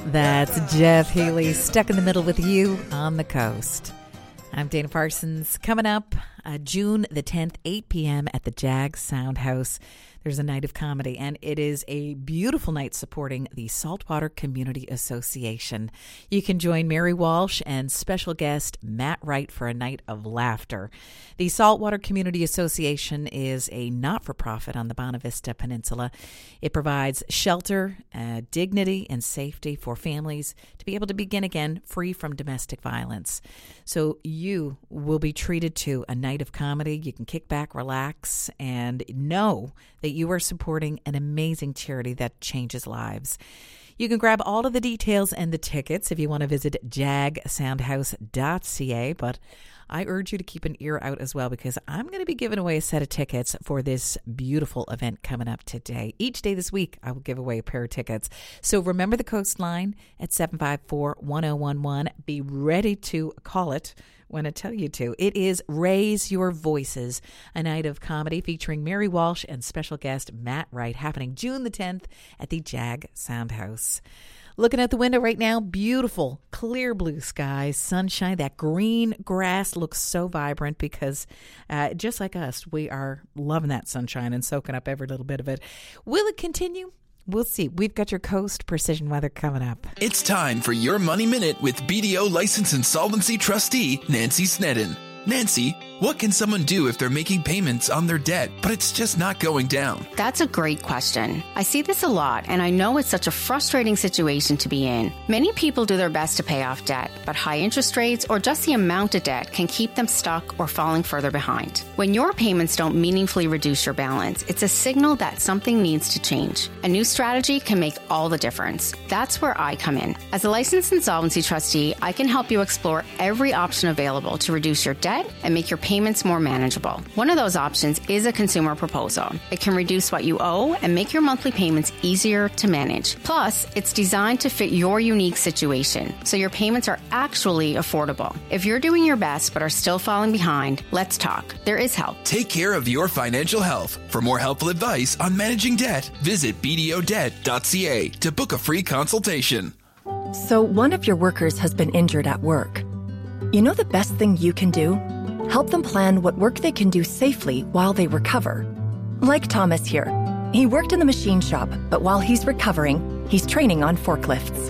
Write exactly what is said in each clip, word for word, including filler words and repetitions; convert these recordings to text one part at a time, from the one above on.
That's Jeff Healey, stuck in the middle with you on the coast. I'm Dana Parsons. Coming up, uh, June the tenth, eight p.m. at the Jag Sound House. There's a night of comedy, and it is a beautiful night supporting the Saltwater Community Association. You can join Mary Walsh and special guest Matt Wright for a night of laughter. The Saltwater Community Association is a not-for-profit on the Bonavista Peninsula. It provides shelter, uh, dignity, and safety for families to be able to begin again free from domestic violence. So you will be treated to a night of comedy. You can kick back, relax, and know that you are supporting an amazing charity that changes lives. You can grab all of the details and the tickets if you want to visit jag soundhouse dot c a, but I urge you to keep an ear out as well, because I'm going to be giving away a set of tickets for this beautiful event coming up today. Each day this week, I will give away a pair of tickets. So remember the Coastline at seven five four, one oh one one. Be ready to call it when I tell you to. It is Raise Your Voices, a night of comedy featuring Mary Walsh and special guest Matt Wright, happening June the tenth at the Jag Sound House. Looking out the window right now, beautiful, clear blue skies, sunshine. That green grass looks so vibrant because uh, just like us, we are loving that sunshine and soaking up every little bit of it. Will it continue? We'll see. We've got your Coast Precision Weather coming up. It's time for your Money Minute with B D O License Insolvency Trustee Nancy Snedden. Nancy, what can someone do if they're making payments on their debt, but it's just not going down? That's a great question. I see this a lot, and I know it's such a frustrating situation to be in. Many people do their best to pay off debt, but high interest rates or just the amount of debt can keep them stuck or falling further behind. When your payments don't meaningfully reduce your balance, it's a signal that something needs to change. A new strategy can make all the difference. That's where I come in. As a licensed insolvency trustee, I can help you explore every option available to reduce your debt and make your payments more manageable. One of those options is a consumer proposal. It can reduce what you owe and make your monthly payments easier to manage. Plus, it's designed to fit your unique situation, so your payments are actually affordable. If you're doing your best but are still falling behind, let's talk. There is help. Take care of your financial health. For more helpful advice on managing debt, visit b d o debt dot c a to book a free consultation. So one of your workers has been injured at work. You know the best thing you can do? Help them plan what work they can do safely while they recover. Like Thomas here. He worked in the machine shop, but while he's recovering, he's training on forklifts.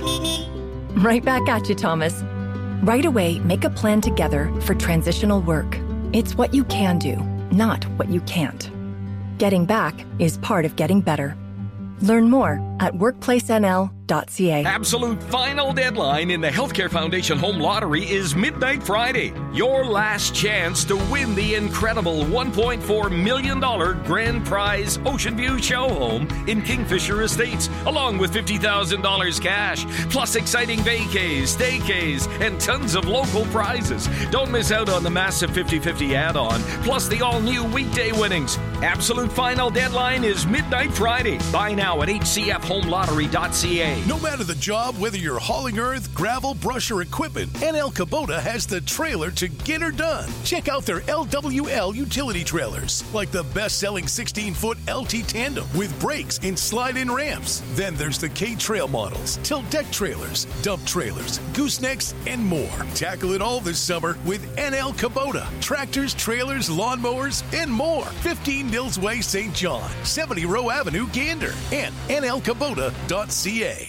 Right back at you, Thomas. Right away, make a plan together for transitional work. It's what you can do, not what you can't. Getting back is part of getting better. Learn more at workplace n l dot c a. Absolute final deadline in the Healthcare Foundation Home Lottery is midnight Friday. Your last chance to win the incredible one point four million dollars grand prize Ocean View Show Home in Kingfisher Estates, along with fifty thousand dollars cash, plus exciting vacays, staycays, and tons of local prizes. Don't miss out on the massive fifty-fifty add-on, plus the all-new weekday winnings. Absolute final deadline is midnight Friday. Buy now at h c f home lottery dot c a. No matter the job, whether you're hauling earth, gravel, brush, or equipment, N L Kubota has the trailer to get her done. Check out their L W L utility trailers, like the best-selling sixteen-foot L T Tandem with brakes and slide-in ramps. Then there's the K-Trail models, tilt deck trailers, dump trailers, goosenecks, and more. Tackle it all this summer with N L Kubota. Tractors, trailers, lawnmowers, and more. fifteen Nils Way, Saint John, seventy Row Avenue, Gander, and N L Kubota dot c a.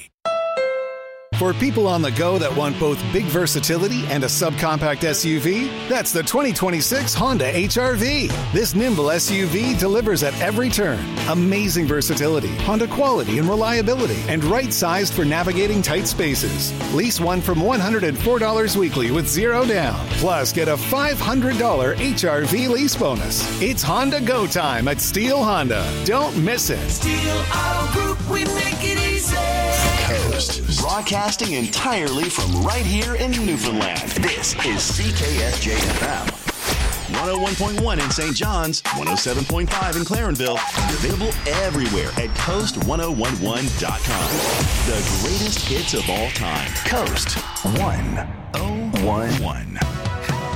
For people on the go that want both big versatility and a subcompact S U V, that's the twenty twenty-six Honda H R V. This nimble S U V delivers at every turn. Amazing versatility, Honda quality and reliability, and right-sized for navigating tight spaces. Lease one from one hundred four dollars weekly with zero down. Plus, get a five hundred dollars H R V lease bonus. It's Honda Go time at Steel Honda. Don't miss it. Steel Auto Group, we make it easy. Coast, broadcasting entirely from right here in Newfoundland. This is C K S J F M. one oh one point one in Saint John's, one oh seven point five in Clarenville. Available everywhere at coast ten eleven dot com. The greatest hits of all time. Coast ten eleven.